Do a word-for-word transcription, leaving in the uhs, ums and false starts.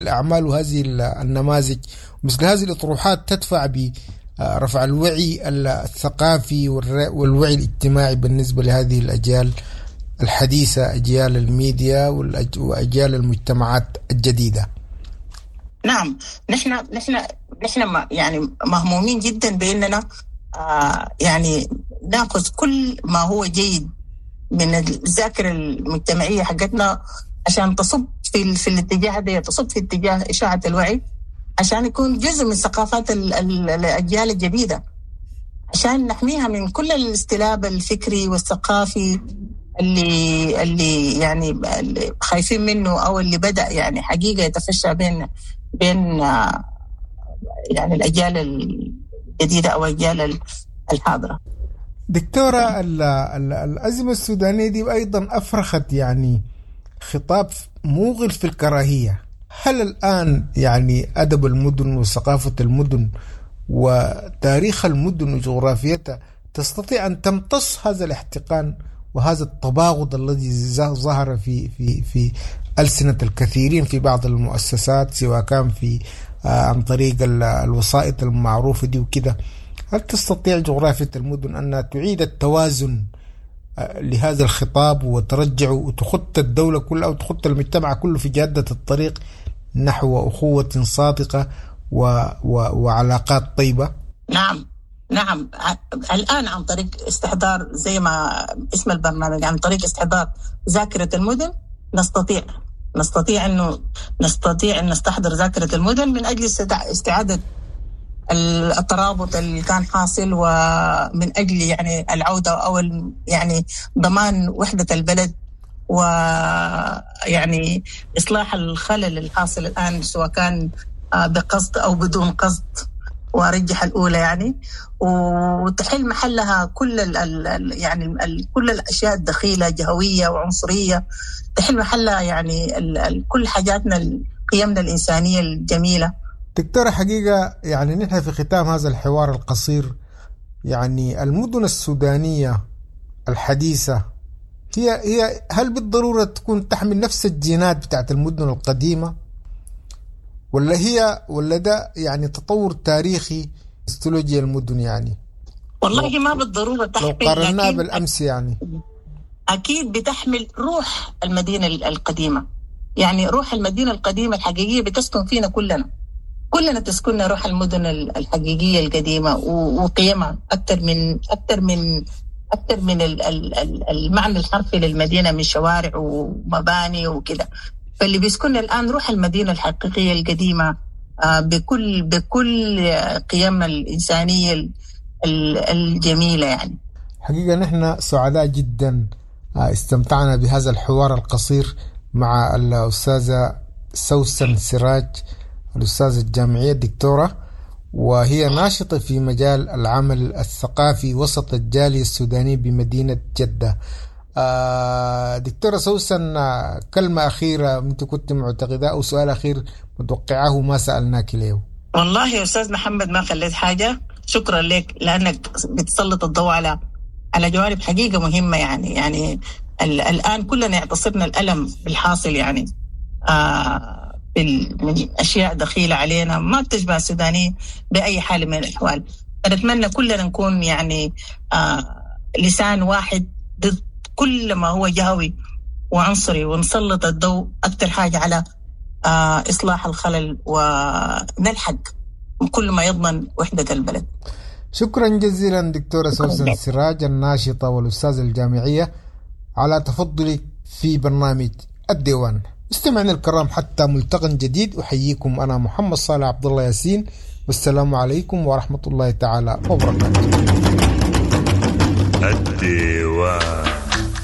الأعمال وهذه النماذج مثل هذه الأطروحات تدفع برفع الوعي الثقافي والوعي الاجتماعي بالنسبة لهذه الأجيال الحديثة، أجيال الميديا وأجيال المجتمعات الجديدة. نعم، نحن نحن نحن يعني مهمومين جدا بأننا آه يعني نأخذ كل ما هو جيد من الذاكرة المجتمعية حقتنا عشان تصب في في الاتجاه ده، تصب في اتجاه إشاعة الوعي، عشان يكون جزء من ثقافات الأجيال الجديدة، عشان نحميها من كل الاستلاب الفكري والثقافي اللي اللي يعني اللي خايفين منه، أو اللي بدأ يعني حقيقة يتفشى بين بين يعني الأجيال الجديدة أو الأجيال الحاضرة. دكتورة، الأزمة السودانية دي أيضا أفرخت يعني خطاب موغل في الكراهية. هل الآن يعني أدب المدن وثقافة المدن وتاريخ المدن وجغرافيتها تستطيع أن تمتص هذا الاحتقان وهذا التباغض الذي ظهر في في في ألسنة الكثيرين في بعض المؤسسات، سواء كان في آه عن طريق الوسائط المعروفة دي وكده؟ هل تستطيع جغرافية المدن أن تعيد التوازن آه لهذا الخطاب وترجع وتخط الدولة كلها أو تخط المجتمع كله في جادة الطريق نحو أخوة صادقة و و وعلاقات طيبة؟ نعم نعم الآن عن طريق استحضار زي ما اسم البرنامج، عن طريق استحضار ذاكرة المدن نستطيع نستطيع أنه نستطيع أن نستحضر ذاكرة المدن من أجل استعادة الترابط اللي كان حاصل، ومن أجل يعني العودة أو يعني ضمان وحدة البلد، ويعني إصلاح الخلل الحاصل الآن سواء كان بقصد أو بدون قصد، وأرجح الأولى يعني، وتحل محلها كل ال ال يعني ال كل الأشياء الدخيلة جهوية وعنصرية، تحل محلها يعني ال ال كل حاجاتنا قيمنا الإنسانية الجميلة. دكتورة، حقيقة يعني نحن في ختام هذا الحوار القصير، يعني المدن السودانية الحديثة هي هي هل بالضرورة تكون تحمل نفس الجينات بتاعت المدن القديمة، ولا هي ولا ده يعني تطور تاريخي استولوجيا المدن؟ يعني والله ما بالضرورة تحمل، لو قارناه بالأمس يعني أكيد بتحمل روح المدينة القديمة، يعني روح المدينة القديمة الحقيقية بتسكن فينا كلنا كلنا تسكننا روح المدن الحقيقية القديمة وقيمها أكثر من أكثر من أكثر من المعنى الحرفي للمدينة من شوارع ومباني وكده. فاللي بيسكننا الآن روح المدينة الحقيقية القديمة بكل بكل قيمنا الإنسانية الجميلة. يعني حقيقة نحن سعداء جدا استمتعنا بهذا الحوار القصير مع الأستاذة سوسن سراج، الأستاذة الجامعية الدكتورة، وهي ناشطة في مجال العمل الثقافي وسط الجالية السودانية بمدينة جدة. دكتورة سوسن، كلمة أخيرة أنت كنت معتقدة أو سؤال أخير متوقعه ما سألناك اليوم؟ والله يا أستاذ محمد ما خليت حاجة، شكرا لك لأنك بتسلط الضوء على على جوانب حقيقة مهمة. يعني يعني الآن كلنا يعتصرنا الألم بالحاصل، يعني آه من أشياء دخيلة علينا ما بتشبه السوداني بأي حال من الأحوال. فنتمنى كلنا نكون يعني آه لسان واحد ضد كل ما هو جهوي وعنصري، ونسلط الضوء أكثر حاجة على آه إصلاح الخلل ونلحق كل ما يضمن وحدة البلد. شكرا جزيلا دكتورة سوسن سراج الناشطة والأستاذة الجامعية على تفضلك في برنامج الديوان. استمعنا الكرام حتى ملتقى جديد، أحييكم أنا محمد صالح عبد الله ياسين، والسلام عليكم ورحمة الله تعالى وبركاته. الديوان.